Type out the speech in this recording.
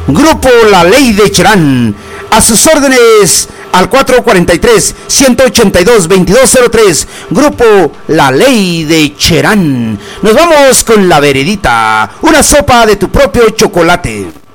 Grupo La Ley de Cherán, a sus órdenes al 443-182-2203. Grupo La Ley de Cherán. Nos vamos con La Veredita, una sopa de tu propio chocolate.